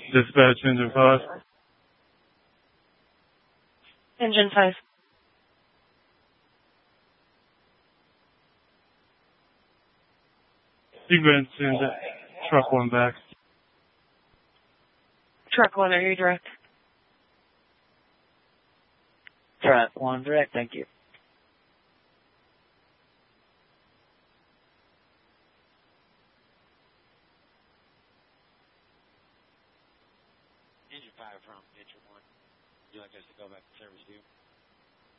Dispatch engine 5. Engine 5. You can go ahead and send truck 1 back. Truck 1, are you direct? Truck 1 direct, thank you. Engine 5 from Engine 1. Would you like us to go back to service view?